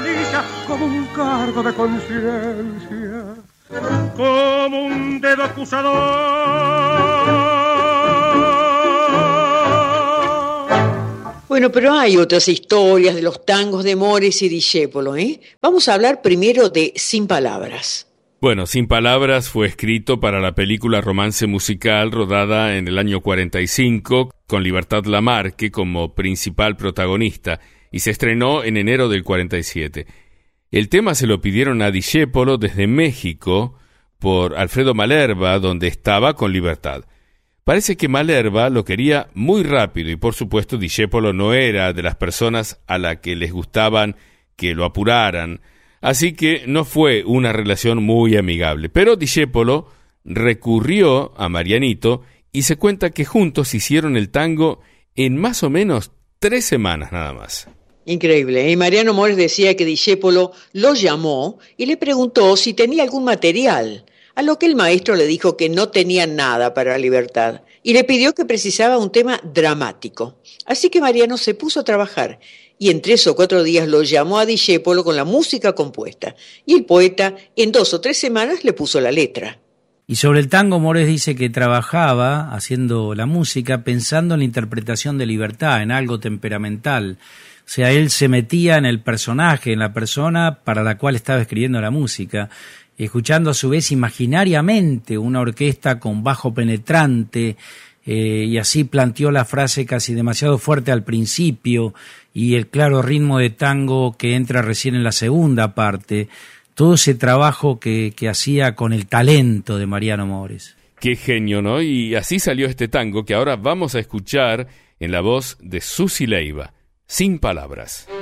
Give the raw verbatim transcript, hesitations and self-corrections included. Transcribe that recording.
precisa como un cargo de conciencia, como un dedo acusador. Bueno, pero hay otras historias de los tangos de Mores y Discépolo, ¿eh? Vamos a hablar primero de Sin Palabras. Bueno, Sin Palabras fue escrito para la película romance musical rodada en el año cuarenta y cinco, con Libertad Lamarque como principal protagonista, y se estrenó en enero del cuarenta y siete. El tema se lo pidieron a Discépolo desde México por Alfredo Malerba, donde estaba con Libertad. Parece que Malerba lo quería muy rápido y por supuesto Discépolo no era de las personas a las que les gustaban que lo apuraran, así que no fue una relación muy amigable. Pero Discépolo recurrió a Marianito y se cuenta que juntos hicieron el tango en más o menos tres semanas nada más. Increíble. Y Mariano Mores decía que Discépolo lo llamó y le preguntó si tenía algún material, a lo que el maestro le dijo que no tenía nada para Libertad y le pidió que precisaba un tema dramático. Así que Mariano se puso a trabajar y en tres o cuatro días lo llamó a Discépolo con la música compuesta y el poeta en dos o tres semanas le puso la letra. Y sobre el tango, Mores dice que trabajaba haciendo la música pensando en la interpretación de Libertad, en algo temperamental. O sea, él se metía en el personaje, en la persona para la cual estaba escribiendo la música, escuchando a su vez imaginariamente una orquesta con bajo penetrante, eh, y así planteó la frase casi demasiado fuerte al principio y el claro ritmo de tango que entra recién en la segunda parte. Todo ese trabajo que, que hacía con el talento de Mariano Mores. Qué genio, ¿no? Y así salió este tango que ahora vamos a escuchar en la voz de Susi Leiva, Sin Palabras.